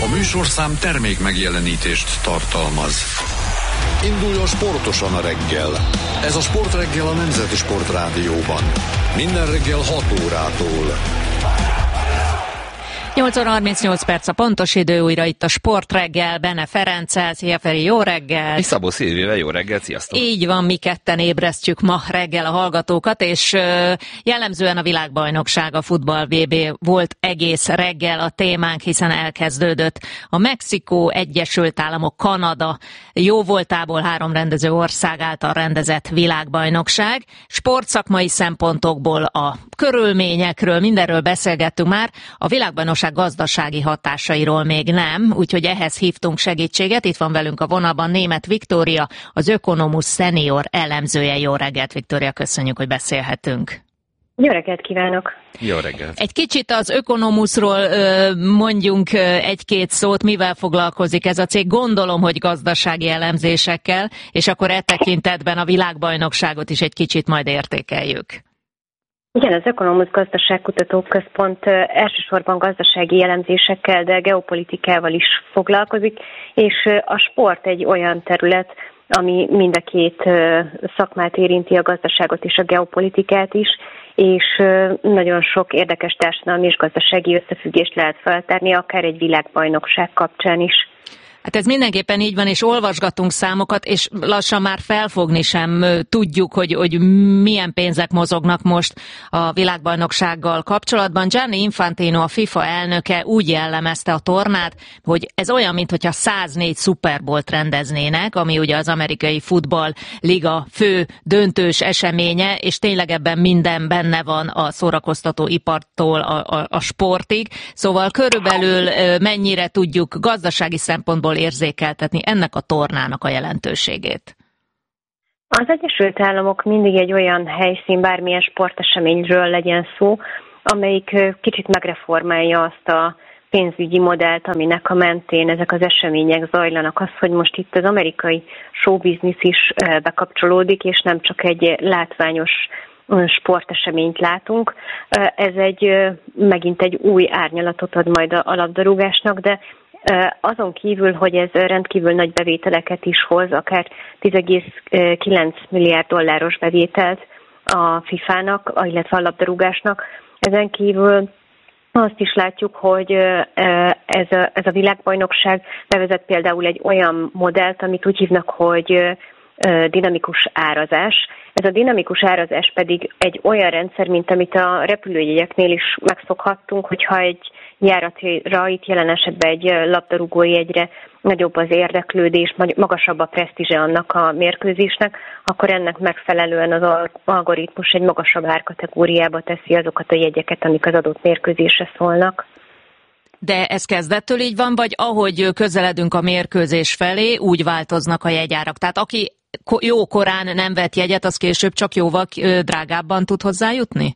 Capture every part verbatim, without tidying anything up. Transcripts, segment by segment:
műsorszám termék megjelenítést tartalmaz. Induljon sportosan a reggel. Ez a Sportreggel a Nemzeti Sportrádióban. Minden reggel hat órától. nyolc óra harmincnyolc perc a pontos idő, újra itt a Sportreggel, Bene Ferenccel, szia Feri, jó reggel! És Szabó Szilvével, jó reggel, sziasztok! Így van, mi ketten ébresztjük ma reggel a hallgatókat, és jellemzően a világbajnokság, a futball vé bé volt egész reggel a témánk, hiszen elkezdődött a Mexikó, Egyesült Államok, Kanada jó voltából három rendező ország által rendezett világbajnokság. Sportszakmai szempontokból, a körülményekről, mindenről beszélgettünk már, a világbajnokság gazdasági hatásairól még nem, úgyhogy ehhez hívtunk segítséget. Itt van velünk a vonalban Németh Viktória, az Ökonomusz szenior elemzője. Jó reggelt, Viktória, köszönjük, hogy beszélhetünk. Jó reggelt kívánok! Jó reggelt! Egy kicsit az Ökonomuszról mondjunk egy-két szót, mivel foglalkozik ez a cég. Gondolom, hogy gazdasági elemzésekkel, és akkor e tekintetben a világbajnokságot is egy kicsit majd értékeljük. Igen, az Ökonomusz Gazdaságkutató Központ elsősorban gazdasági jellemzésekkel, de geopolitikával is foglalkozik, és a sport egy olyan terület, ami mind a két szakmát érinti, a gazdaságot és a geopolitikát is, és nagyon sok érdekes társadalmi és gazdasági összefüggést lehet feltárni, akár egy világbajnokság kapcsán is. Hát ez mindenképpen így van, és olvasgatunk számokat, és lassan már felfogni sem tudjuk, hogy, hogy milyen pénzek mozognak most a világbajnoksággal kapcsolatban. Gianni Infantino, a FIFA elnöke úgy jellemezte a tornát, hogy ez olyan, mintha száznégy Super Bowlt rendeznének, ami ugye az amerikai futballliga fő döntős eseménye, és tényleg ebben minden benne van a szórakoztató ipartól a, a, a sportig. Szóval körülbelül mennyire tudjuk gazdasági szempontból érzékeltetni ennek a tornának a jelentőségét? Az Egyesült Államok mindig egy olyan helyszín, bármilyen sporteseményről legyen szó, amelyik kicsit megreformálja azt a pénzügyi modellt, aminek a mentén ezek az események zajlanak. Az, hogy most itt az amerikai showbiznisz is bekapcsolódik, és nem csak egy látványos sporteseményt látunk. Ez egy megint egy új árnyalatot ad majd a labdarúgásnak, de azon kívül, hogy ez rendkívül nagy bevételeket is hoz, akár tíz egész kilenc milliárd dolláros bevételt a fifának, illetve a labdarúgásnak, ezen kívül azt is látjuk, hogy ez a, ez a világbajnokság bevezet például egy olyan modellt, amit úgy hívnak, hogy dinamikus árazás. Ez a dinamikus árazás pedig egy olyan rendszer, mint amit a repülőjegyeknél is megszokhattunk, hogyha egy járatra, itt jelen esetben egy labdarúgói jegyre nagyobb az érdeklődés, magasabb a presztízse annak a mérkőzésnek, akkor ennek megfelelően az algoritmus egy magasabb árkategóriába teszi azokat a jegyeket, amik az adott mérkőzésre szólnak. De ez kezdettől így van, vagy ahogy közeledünk a mérkőzés felé, úgy változnak a jegyárak? Tehát aki jó korán nem vett jegyet, az később csak jóval drágábban tud hozzájutni?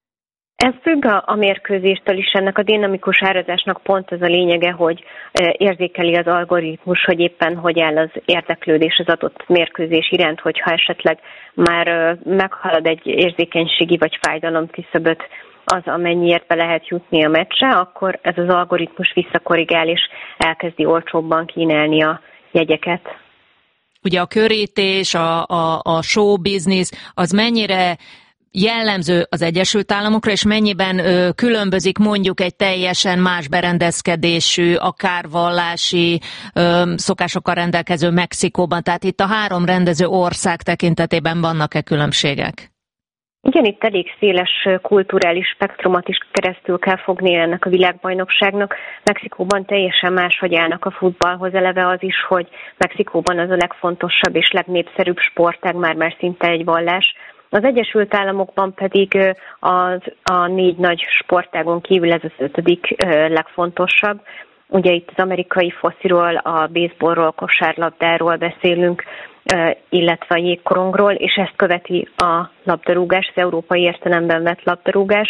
Ez függ a, a mérkőzéstől is, ennek a dinamikus árazásnak pont ez a lényege, hogy érzékeli az algoritmus, hogy éppen hogy áll az érdeklődés az adott mérkőzés iránt, hogyha esetleg már meghalad egy érzékenységi vagy fájdalom küszöböt az, amennyiért be lehet jutni a meccsre, akkor ez az algoritmus visszakorrigál és elkezdi olcsóbban kínálni a jegyeket. Ugye a körítés, a, a, a show business, az mennyire jellemző az Egyesült Államokra, és mennyiben ö, különbözik mondjuk egy teljesen más berendezkedésű, akár vallási ö, szokásokkal rendelkező Mexikóban? Tehát itt a három rendező ország tekintetében vannak-e különbségek? Igen, itt elég széles kulturális spektrumot is keresztül kell fogni ennek a világbajnokságnak. Mexikóban teljesen máshogy állnak a futballhoz, eleve az is, hogy Mexikóban az a legfontosabb és legnépszerűbb sportág, már-már szinte egy vallás. Az Egyesült Államokban pedig az, a négy nagy sportágon kívül ez az ötödik legfontosabb. Ugye itt az amerikai fociról, a baseballról, kosárlabdáról beszélünk, illetve a jégkorongról, és ezt követi a labdarúgás, az európai értelemben vett labdarúgás,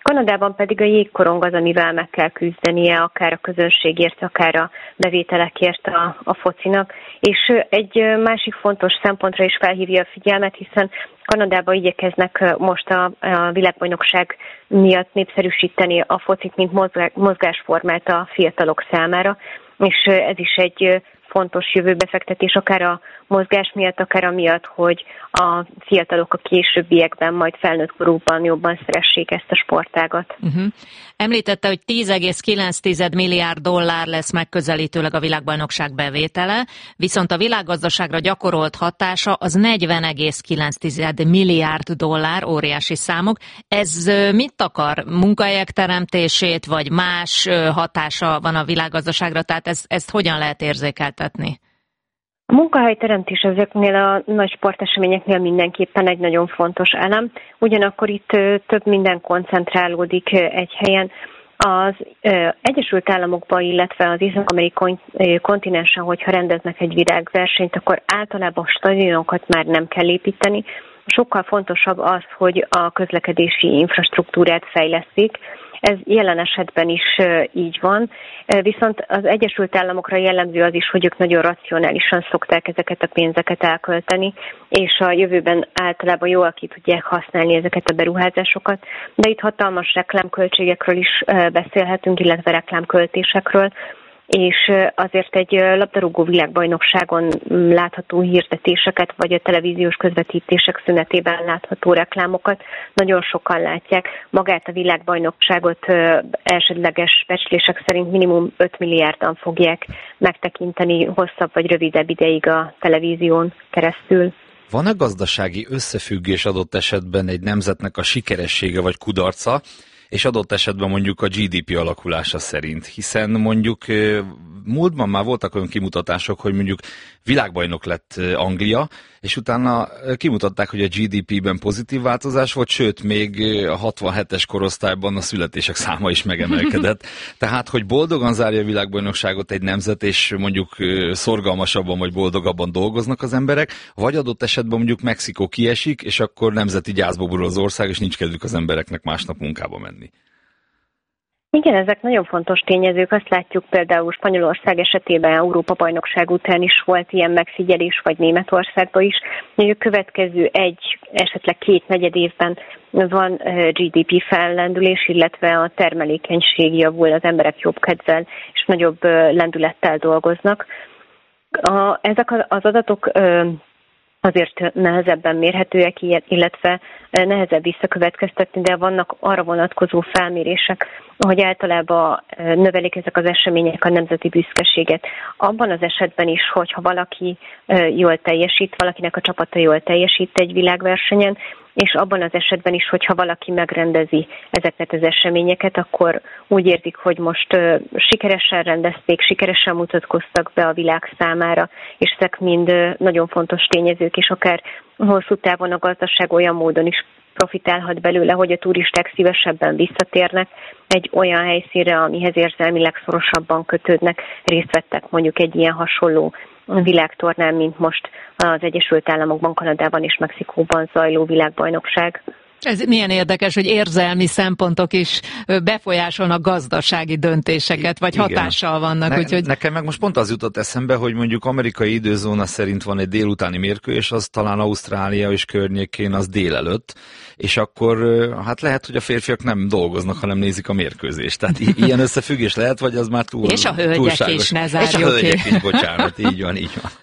Kanadában pedig a jégkorong az, amivel meg kell küzdenie, akár a közönségért, akár a bevételekért a, a focinak. És egy másik fontos szempontra is felhívja a figyelmet, hiszen Kanadában igyekeznek most a, a világbajnokság miatt népszerűsíteni a focit, mint mozgásformát a fiatalok számára, és ez is egy fontos jövőbefektetés, akár a mozgás miatt, akár amiatt, hogy a fiatalok a későbbiekben, majd felnőtt korukban jobban szeressék ezt a sportágat. Uh-huh. Említette, hogy tíz egész kilenc milliárd dollár lesz megközelítőleg a világbajnokság bevétele, viszont a világgazdaságra gyakorolt hatása az negyven egész kilenc milliárd dollár, óriási számok. Ez mit akar? Munkahelyek teremtését, vagy más hatása van a világgazdaságra? Tehát ezt, ezt hogyan lehet érzékeltetni? A munkahelyteremtés ezeknél a nagy sporteseményeknél mindenképpen egy nagyon fontos elem, ugyanakkor itt több minden koncentrálódik egy helyen. Az Egyesült Államokban, illetve az észak-amerikai kontinensen, hogyha rendeznek egy világversenyt, akkor általában stadionokat már nem kell építeni. Sokkal fontosabb az, hogy a közlekedési infrastruktúrát fejlesztik. Ez jelen esetben is így van, viszont az Egyesült Államokra jellemző az is, hogy ők nagyon racionálisan szokták ezeket a pénzeket elkölteni, és a jövőben általában jól ki tudják használni ezeket a beruházásokat, de itt hatalmas reklámköltségekről is beszélhetünk, illetve reklámköltésekről, és azért egy labdarúgó világbajnokságon látható hirdetéseket, vagy a televíziós közvetítések szünetében látható reklámokat nagyon sokan látják. Magát a világbajnokságot elsődleges becslések szerint minimum öt milliárdan fogják megtekinteni hosszabb vagy rövidebb ideig a televízión keresztül. Van-e gazdasági összefüggés adott esetben egy nemzetnek a sikeressége vagy kudarca, és adott esetben mondjuk a gé dé pé alakulása szerint, hiszen mondjuk múltban már voltak olyan kimutatások, hogy mondjuk világbajnok lett Anglia, és utána kimutatták, hogy a gé dé pében pozitív változás volt, sőt, még a hatvanhetes korosztályban a születések száma is megemelkedett. Tehát, hogy boldogan zárja a világbajnokságot egy nemzet, és mondjuk szorgalmasabban vagy boldogabban dolgoznak az emberek, vagy adott esetben mondjuk Mexikó kiesik, és akkor nemzeti gyászba borul az ország, és nincs kedvük az embereknek másnap munkába menni. Igen, ezek nagyon fontos tényezők. Azt látjuk például Spanyolország esetében Európa-bajnokság után is volt ilyen megfigyelés, vagy Németországban is. A következő egy, esetleg két negyed évben van gé dé pé fellendülés, illetve a termelékenység javul, az emberek jobb kedvel és nagyobb lendülettel dolgoznak. A, ezek az adatok azért nehezebben mérhetőek, illetve nehezebb visszakövetkeztetni, de vannak arra vonatkozó felmérések, hogy általában növelik ezek az események a nemzeti büszkeséget. Abban az esetben is, hogyha valaki jól teljesít, valakinek a csapata jól teljesít egy világversenyen, és abban az esetben is, hogyha valaki megrendezi ezeket az eseményeket, akkor úgy érzik, hogy most sikeresen rendezték, sikeresen mutatkoztak be a világ számára, és ezek mind nagyon fontos tényezők, és akár hosszú távon a gazdaság olyan módon is profitálhat belőle, hogy a turisták szívesebben visszatérnek egy olyan helyszínre, amihez érzelmileg szorosabban kötődnek, részt vettek mondjuk egy ilyen hasonló világtornán, mint most az Egyesült Államokban, Kanadában és Mexikóban zajló világbajnokság. Ez milyen érdekes, hogy érzelmi szempontok is befolyásolnak gazdasági döntéseket, vagy igen, hatással vannak. Ne, úgyhogy... Nekem meg most pont az jutott eszembe, hogy mondjuk amerikai időzóna szerint van egy délutáni mérkőzés, az talán Ausztrália és környékén az délelőtt, és akkor hát lehet, hogy a férfiak nem dolgoznak, hanem nézik a mérkőzést. Tehát i- ilyen összefüggés lehet, vagy az már túl És a hölgyek túlságos. is, ne zárjuk És a hölgyek is, bocsánat, így van, így van.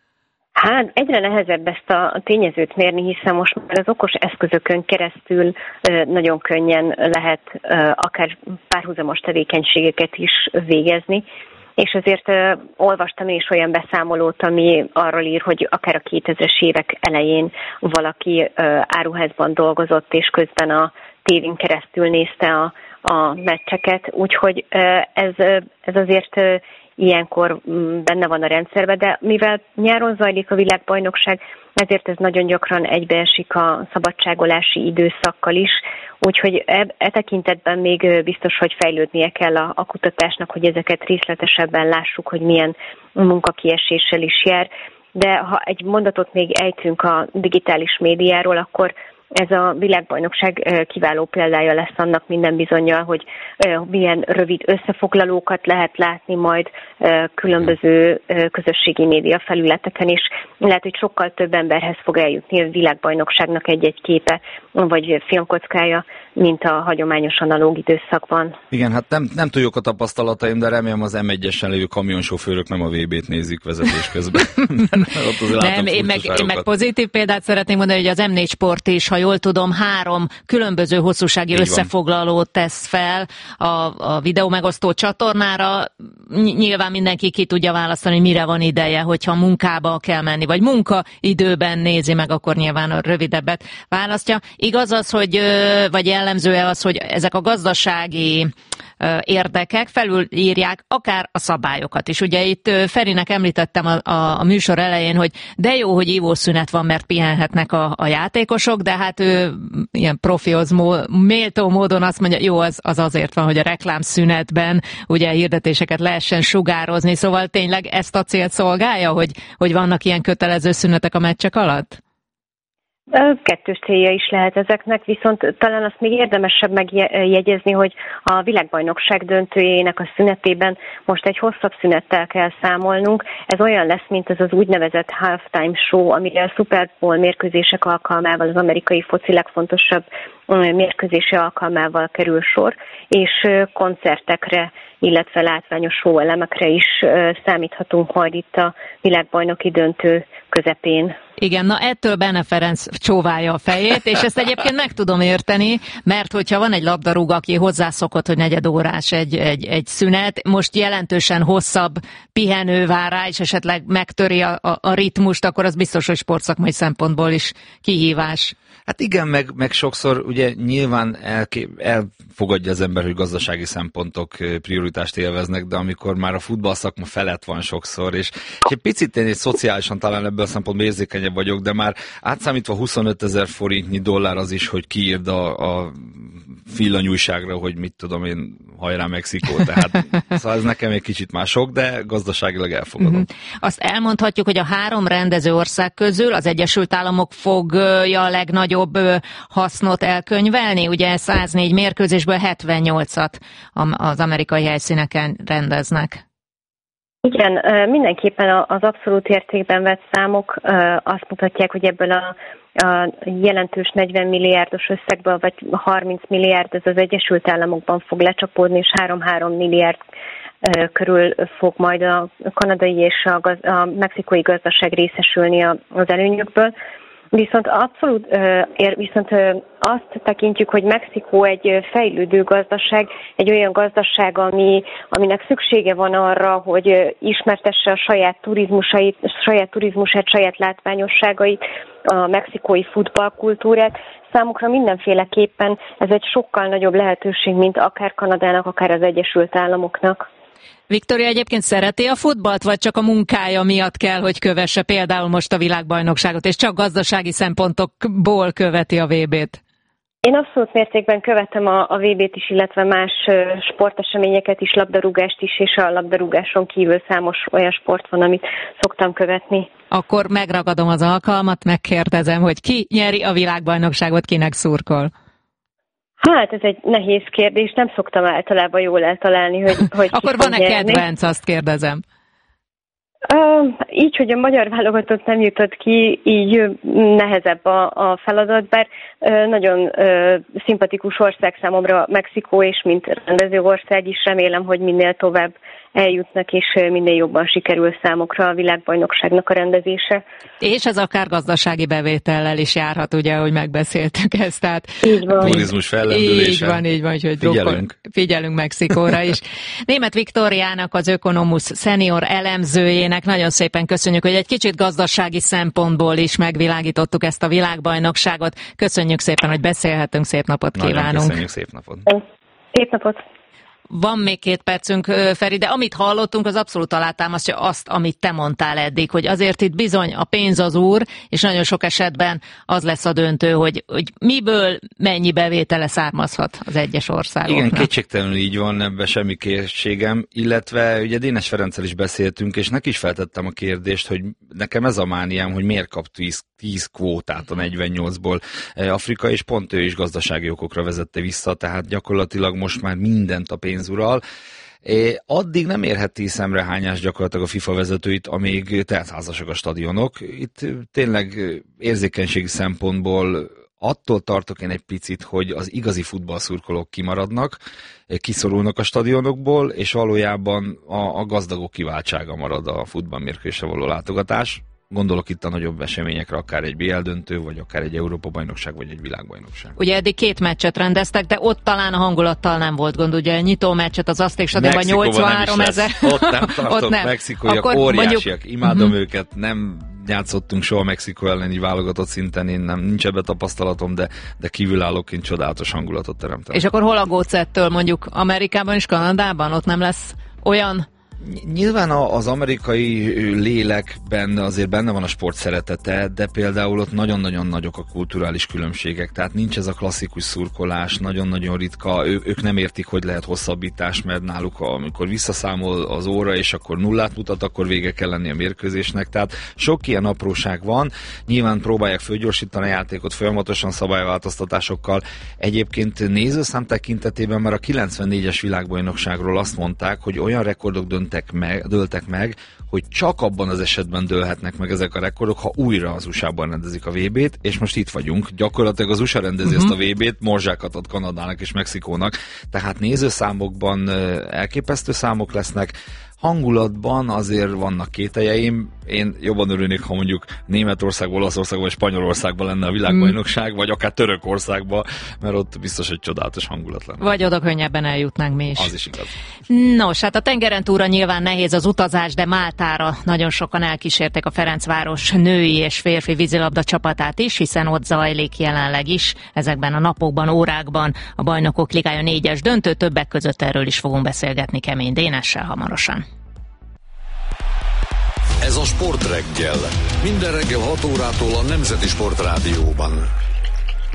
Hát egyre nehezebb ezt a tényezőt mérni, hiszen most már az okos eszközökön keresztül nagyon könnyen lehet akár párhuzamos tevékenységeket is végezni, és azért olvastam én is olyan beszámolót, ami arról ír, hogy akár a kétezres évek elején valaki áruházban dolgozott, és közben a tévén keresztül nézte a, a meccseket, úgyhogy ez, ez azért ilyenkor benne van a rendszerben, de mivel nyáron zajlik a világbajnokság, ezért ez nagyon gyakran egybeesik a szabadságolási időszakkal is, úgyhogy e, e tekintetben még biztos, hogy fejlődnie kell a, a kutatásnak, hogy ezeket részletesebben lássuk, hogy milyen munkakieséssel is jár. De ha egy mondatot még ejtünk a digitális médiáról, akkor ez a világbajnokság kiváló példája lesz annak minden bizonnyal, hogy milyen rövid összefoglalókat lehet látni majd különböző közösségi média felületeken is. Lehet, hogy sokkal több emberhez fog eljutni a világbajnokságnak egy-egy képe, vagy filmkockája, mint a hagyományos analóg időszakban. Igen, hát nem, nem tudjuk a tapasztalataim, de remélem az em egyesen lévő kamionsofőrök nem a vé bét nézik vezetés közben. Nem, én meg, én meg pozitív példát szeretném mondani, hogy az em négy Sport is, ha jól tudom, három különböző hosszúsági így összefoglalót tesz fel a, a videó megosztó csatornára. Nyilván mindenki ki tudja választani, mire van ideje, hogyha munkába kell menni, vagy munkaidőben nézi meg, akkor nyilván a rövidebbet választja. Igaz az, hogy, vagy jellemző-e az, hogy ezek a gazdasági érdekek felülírják akár a szabályokat is. Ugye itt Ferinek említettem a, a, a műsor elején, hogy de jó, hogy ívószünet van, mert pihenhetnek a, a játékosok, de hát ő ilyen profihoz méltó módon azt mondja, jó, az, az azért van, hogy a reklámszünetben ugye hirdetéseket lehessen sugározni, szóval tényleg ezt a célt szolgálja, hogy, hogy vannak ilyen kötelező szünetek a meccsek alatt? Kettős célja is lehet ezeknek, viszont talán azt még érdemesebb megjegyezni, hogy a világbajnokság döntőjének a szünetében most egy hosszabb szünettel kell számolnunk. Ez olyan lesz, mint ez az úgynevezett halftime show, amire a Super Bowl mérkőzések alkalmával, az amerikai foci legfontosabb mérkőzése alkalmával kerül sor, és koncertekre, illetve látványos show elemekre is számíthatunk majd itt a világbajnoki döntő közepén. Igen, na ettől Bene Ferenc csóválja a fejét, és ezt egyébként meg tudom érteni, mert hogyha van egy labdarúgó, aki hozzászokott, hogy negyedórás egy, egy, egy szünet, most jelentősen hosszabb pihenő vár rá, és esetleg megtöri a, a, a ritmust, akkor az biztos, hogy sportszakmai szempontból is kihívás. Hát igen, meg, meg sokszor ugye nyilván elké, elfogadja az ember, hogy gazdasági szempontok prioritást élveznek, de amikor már a futballszakma felett van sokszor, és, és egy picit én egy szociálisan talán ebből a szempontból érzékenyebb vagyok, de már átszámítva huszonötezer forintnyi dollár az is, hogy kiírd a, a villanyújságra, hogy mit tudom én, hajrá Mexikó, tehát szóval ez nekem egy kicsit már sok, de gazdaságilag elfogadom. Uh-huh. Azt elmondhatjuk, hogy a három rendező ország közül az Egyesült Államok fogja a legnagyobb hasznot elkönyvelni, ugye száznégy mérkőzésből hetvennyolcat az amerikai helyszíneken rendeznek. Igen, mindenképpen az abszolút értékben vett számok azt mutatják, hogy ebből a a jelentős negyven milliárdos összegből, vagy harminc milliárd ez az Egyesült Államokban fog lecsapódni, és három-három milliárd körül fog majd a kanadai és a, gaz, a mexikói gazdaság részesülni az előnyökből. Viszont abszolút, viszont azt tekintjük, hogy Mexikó egy fejlődő gazdaság, egy olyan gazdaság, ami, aminek szüksége van arra, hogy ismertesse a saját turizmusait, saját turizmusát, saját látványosságait, a mexikói futballkultúrát. Számukra mindenféleképpen ez egy sokkal nagyobb lehetőség, mint akár Kanadának, akár az Egyesült Államoknak. Viktória egyébként szereti a futballt, vagy csak a munkája miatt kell, hogy kövesse például most a világbajnokságot, és csak gazdasági szempontokból követi a vé bét? Én abszolút mértékben követem a, a vé bét is, illetve más sporteseményeket is, labdarúgást is, és a labdarúgáson kívül számos olyan sport van, amit szoktam követni. Akkor megragadom az alkalmat, megkérdezem, hogy ki nyeri a világbajnokságot, kinek szurkol? Hát ez egy nehéz kérdés, nem szoktam általában jól eltalálni, hogy, hogy akkor van-e kedvenc, azt kérdezem. Uh, így, hogy a magyar válogatott nem jutott ki, így nehezebb a, a feladat, bár uh, nagyon uh, szimpatikus ország számomra Mexikó, és mint rendező ország is remélem, hogy minél tovább eljutnak, és minél jobban sikerül számukra a világbajnokságnak a rendezése. És ez akár gazdasági bevétellel is járhat, ugye, hogy megbeszéltük ezt. Tehát így van. Turizmus fellendülése. Így van, így van, hogy figyelünk. figyelünk Mexikóra is. Németh Viktóriának, az Ökonomusz szenior elemzőjének nagyon szépen köszönjük, hogy egy kicsit gazdasági szempontból is megvilágítottuk ezt a világbajnokságot. Köszönjük szépen, hogy beszélhetünk, szép napot nagyon kívánunk. Köszönjük, szép napot. Szép napot. Van még két percünk, Feri, de amit hallottunk, az abszolút alátámasztja azt, amit te mondtál eddig, hogy azért itt bizony a pénz az úr, és nagyon sok esetben az lesz a döntő, hogy, hogy miből mennyi bevétele származhat az egyes országoknak. Igen, kétségtelenül így van, ebben semmi kétségem, illetve ugye Dénes Ferenccel is beszéltünk, és neki is feltettem a kérdést, hogy nekem ez a mániám, hogy miért kap tíz kvótát a negyvennyolcból Afrika, és pont ő is gazdasági okokra vezette vissza, tehát gyakorlatilag most már mindent a pénz ural. Addig nem érheti szemrehányás gyakorlatilag a FIFA vezetőit, amíg teltházasak a stadionok. Itt tényleg érzékenységi szempontból attól tartok én egy picit, hogy az igazi futballszurkolók kimaradnak, kiszorulnak a stadionokból, és valójában a, a gazdagok kiváltsága marad a futballmérkőzésre való látogatás. Gondolok itt a nagyobb eseményekre, akár egy bé el döntő, vagy akár egy Európa-bajnokság, vagy egy világbajnokság. Ugye eddig két meccset rendeztek, de ott talán a hangulattal nem volt gond. Ugye a nyitó meccset az Azték stadionban nyolcvanhárom ezer. Ott nem tartok, ott nem. Mexikóiak Akkor óriásiak, mondjuk... imádom uh-huh. őket, nem játszottunk soha Mexikó ellen így válogatott szinten, én nem, nincs ebbe tapasztalatom, de, de kívülállóként csodálatos hangulatot teremtem. És akkor hol aggódsz ettől, mondjuk Amerikában és Kanadában? Ott nem lesz olyan... Nyilván az amerikai lélekben azért benne van a sport szeretete, de például ott nagyon-nagyon nagyok a kulturális különbségek, tehát nincs ez a klasszikus szurkolás, nagyon-nagyon ritka, ő, ők nem értik, hogy lehet hosszabbítás, mert náluk amikor visszaszámol az óra, és akkor nullát mutat, akkor vége kell lenni a mérkőzésnek, tehát sok ilyen apróság van, nyilván próbálják fölgyorsítani a játékot folyamatosan szabályváltoztatásokkal. Egyébként nézőszám tekintetében már a kilencvennégyes világbajnokságról azt mondták, hogy olyan rekordok dönt Meg, dőltek meg, hogy csak abban az esetben dőlhetnek meg ezek a rekordok, ha újra az u es á-ban rendezik a vé bét, és most itt vagyunk. Gyakorlatilag az u es á rendezi uh-huh. ezt a vé bét, morzsákat ad Kanadának és Mexikónak, tehát nézőszámokban elképesztő számok lesznek, hangulatban azért vannak kételjeim. Én jobban örülnék, ha mondjuk Németországban, Olaszországban vagy Spanyolországban lenne a világbajnokság, mm. vagy akár Törökországban, mert ott biztos egy csodálatos hangulat lenne. Vagy oda könnyebben eljutnánk mi is. Az is igaz. Nos, hát a tengeren túlra nyilván nehéz az utazás, de Máltára nagyon sokan elkísérték a Ferencváros női és férfi vízilabda csapatát is, hiszen ott zajlik jelenleg is ezekben a napokban, órákban a Bajnokok Ligája négyes döntő, többek között erről is fogunk beszélgetni Kemény Dénessel hamarosan. Ez a Sportreggel. Minden reggel hat órától a Nemzeti Sportrádióban.